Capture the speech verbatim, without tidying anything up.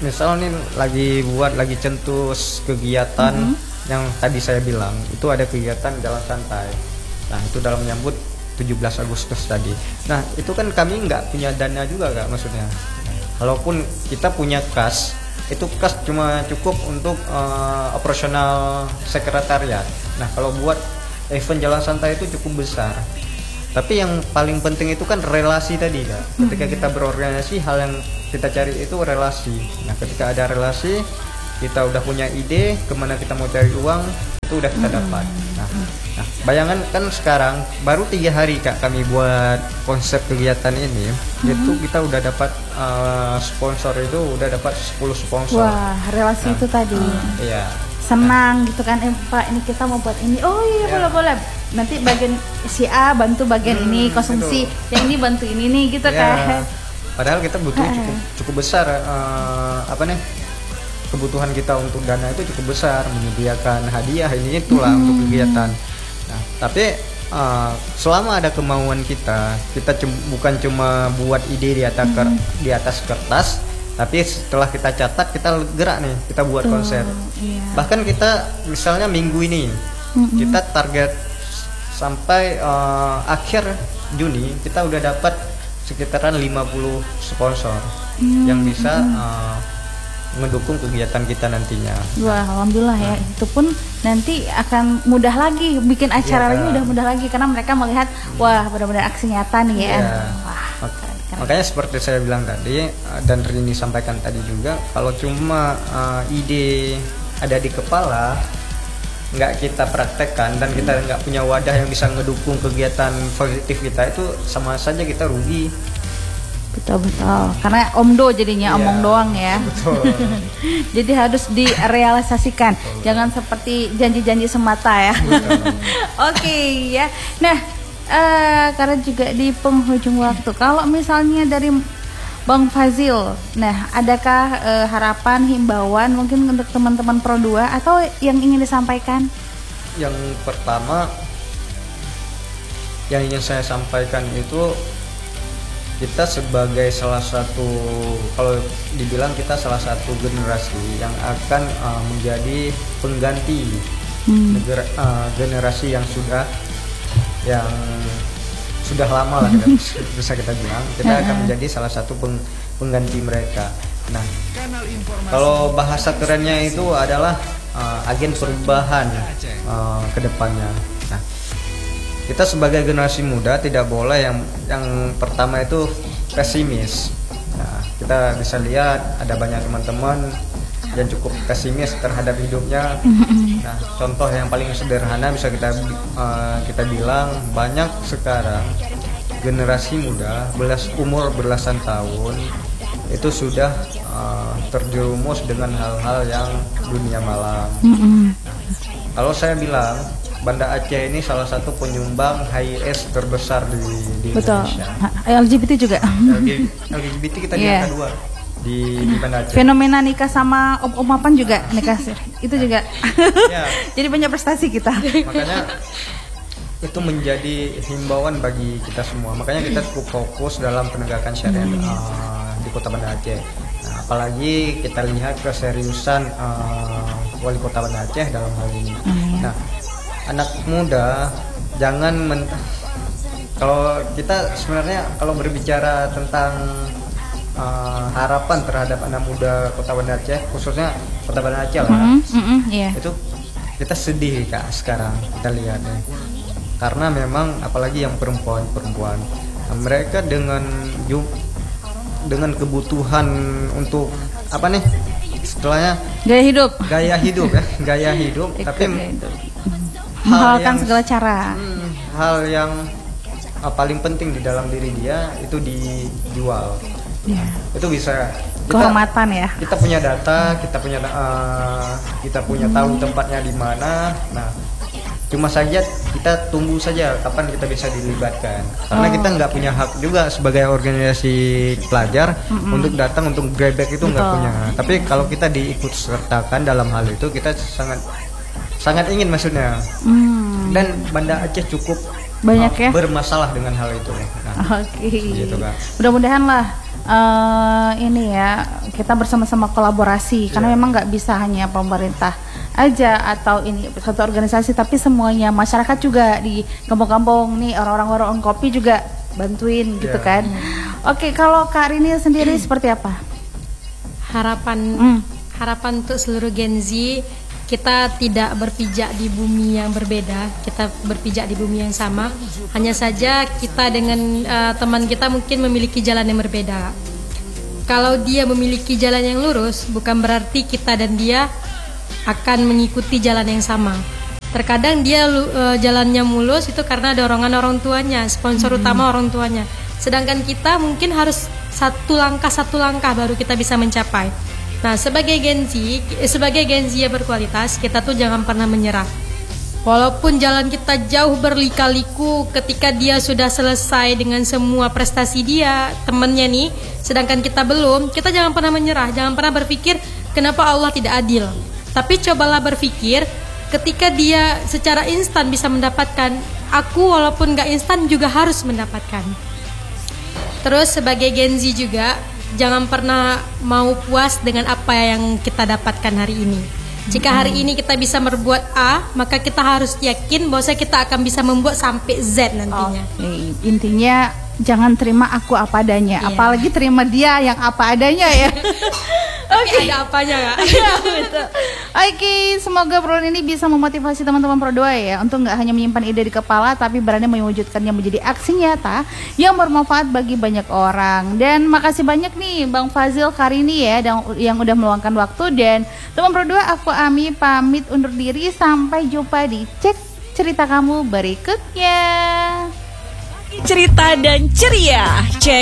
misal nih lagi buat lagi centus kegiatan mm-hmm. yang tadi saya bilang itu ada kegiatan jalan santai. Nah itu dalam menyambut tujuh belas Agustus tadi. Nah itu kan kami nggak punya dana juga Kak maksudnya. Nah, kalaupun kita punya kas, itu kas cuma cukup untuk uh, operasional sekretariat. Nah kalau buat event jalan santai itu cukup besar. Tapi yang paling penting itu kan relasi tadi Kak. Ketika kita berorganisasi, hal yang kita cari itu relasi. Nah ketika ada relasi, kita udah punya ide kemana kita mau cari uang, itu udah kita dapat. Nah, nah bayangan kan sekarang baru tiga hari Kak kami buat konsep kegiatan ini, mm-hmm. itu kita udah dapat uh, sponsor itu udah dapat sepuluh sponsor. Wah relasi nah, itu tadi. Uh, iya. Senang gitu kan, eh, Pak ini kita mau buat ini, oh iya boleh ya. boleh nanti bagian si A bantu bagian hmm, ini konsumsi itu. Yang ini bantu ini nih gitu ya. Kan padahal kita butuh cukup cukup besar uh, apa nih kebutuhan kita untuk dana itu cukup besar, menyediakan hadiah ini itulah hmm. untuk kegiatan. Nah tapi uh, selama ada kemauan kita kita cum- bukan cuma buat ide di atas hmm. ker- di atas kertas, tapi setelah kita catat kita gerak nih, kita buat Tuh, konsep. Iya. Bahkan kita misalnya minggu ini mm-hmm. kita target sampai uh, akhir Juni kita udah dapat sekitaran lima puluh sponsor mm-hmm. yang bisa uh, mendukung kegiatan kita nantinya. Wah, alhamdulillah ya. Hmm. Itu pun nanti akan mudah lagi bikin acara ya, lagi udah mudah lagi karena mereka melihat hmm. wah benar-benar aksi nyata nih ya. ya. Wah. Makanya seperti saya bilang tadi dan Rini sampaikan tadi juga, kalau cuma uh, ide ada di kepala nggak kita praktekkan dan kita nggak punya wadah yang bisa ngedukung kegiatan positif kita, itu sama saja kita rugi. Betul betul. Karena omdo jadinya yeah, omong doang ya. Betul. Jadi harus direalisasikan. Betul. Jangan seperti janji-janji semata ya. Oke okay, ya. Nah. Uh, karena juga di penghujung waktu, kalau misalnya dari Bang Fazil, nah adakah uh, harapan, himbauan mungkin untuk teman-teman Pro dua atau yang ingin disampaikan? Yang pertama yang ingin saya sampaikan itu, kita sebagai salah satu, kalau dibilang kita salah satu generasi yang akan uh, menjadi pengganti hmm. negara, uh, generasi yang sudah yang sudah lama lah kita bisa kita bilang, kita akan menjadi salah satu peng, pengganti mereka. Nah, kalau bahasa kerennya itu adalah uh, agen perubahan uh, ke depannya. Nah, kita sebagai generasi muda tidak boleh yang yang pertama itu pesimis. Nah, kita bisa lihat ada banyak teman-teman yang cukup pesimis terhadap hidupnya. Nah, contoh yang paling sederhana bisa kita uh, kita bilang, banyak sekarang generasi muda belas umur belasan tahun itu sudah uh, terjerumus dengan hal-hal yang dunia malam. Nah, kalau saya bilang Banda Aceh ini salah satu penyumbang H I S terbesar di, di Indonesia. L G B T juga. L G B T kita di angka dua. Di, di Banda Aceh. Fenomena nikah sama om-omapan juga nikah itu juga ya. Jadi banyak prestasi kita. Makanya itu menjadi himbauan bagi kita semua. Makanya kita cukup fokus dalam penegakan syariat hmm. uh, di Kota Banda Aceh. Nah, apalagi kita lihat keseriusan uh, Wali Kota Banda Aceh dalam hal ini. Hmm. Nah, anak muda jangan men- kalau kita sebenarnya kalau berbicara tentang Uh, harapan terhadap anak muda Kota Banda Aceh, khususnya Kota Banda Aceh lah, mm-hmm, mm-hmm, yeah. itu kita sedih Kak sekarang kita lihat ya. Karena memang apalagi yang perempuan-perempuan, nah, mereka dengan dengan kebutuhan untuk apa nih istilahnya gaya hidup, gaya hidup ya, gaya hidup, tapi menghalalkan segala cara. Hmm, hal yang uh, paling penting di dalam diri dia itu dijual. Ya. Itu bisa kita, kehormatan ya. Kita punya data, kita punya uh, kita punya tahu tempatnya di mana. Nah, cuma saja kita tunggu saja kapan kita bisa dilibatkan. Karena oh, kita nggak okay. punya hak juga sebagai organisasi pelajar mm-hmm. untuk datang untuk grabback itu nggak punya. Tapi kalau kita diikut sertakan dalam hal itu, kita sangat sangat ingin maksudnya. Mm. Dan Banda Aceh cukup banyak uh, ya bermasalah dengan hal itu. Nah, oke. Okay. Gitu, Kak. Mudah-mudahan lah uh, ini ya kita bersama-sama kolaborasi karena Iya. memang nggak bisa hanya pemerintah aja atau ini satu organisasi, tapi semuanya masyarakat juga di kampung-kampung nih, orang-orang warung kopi juga bantuin gitu Iya. kan. Oke, kalau Kak Rini sendiri seperti apa? Harapan Hmm. harapan untuk seluruh Gen Z, kita tidak berpijak di bumi yang berbeda, kita berpijak di bumi yang sama. Hanya saja kita dengan uh, teman kita mungkin memiliki jalan yang berbeda. Kalau dia memiliki jalan yang lurus, bukan berarti kita dan dia akan mengikuti jalan yang sama. Terkadang dia uh, jalannya mulus itu karena dorongan orang tuanya, sponsor Hmm. utama orang tuanya. Sedangkan kita mungkin harus satu langkah satu langkah baru kita bisa mencapai. Nah, sebagai Gen Z, eh, sebagai Gen Z yang berkualitas, kita tuh jangan pernah menyerah. Walaupun jalan kita jauh berlika-liku, ketika dia sudah selesai dengan semua prestasi dia, temannya nih, sedangkan kita belum, kita jangan pernah menyerah, jangan pernah berpikir kenapa Allah tidak adil. Tapi cobalah berpikir, ketika dia secara instan bisa mendapatkan, aku walaupun gak instan juga harus mendapatkan. Terus sebagai Gen Z juga, jangan pernah mau puas dengan apa yang kita dapatkan hari ini. Jika hari ini kita bisa berbuat A, maka kita harus yakin bahwa kita akan bisa membuat sampai Z nantinya. Oke, intinya jangan terima aku apa adanya, Iya. apalagi terima dia yang apa adanya ya. Tapi ada apanya nggak? Iya, betul. Oke, semoga obrolan ini bisa memotivasi teman-teman Pro dua ya untuk nggak hanya menyimpan ide di kepala, tapi berani mewujudkannya menjadi aksi nyata yang bermanfaat bagi banyak orang. Dan makasih banyak nih Bang Fazil Karini ya dan yang udah meluangkan waktu. Dan teman Pro dua, aku Ami pamit undur diri, sampai jumpa di Cek Cerita Kamu berikutnya. Cerita dan ceria, cek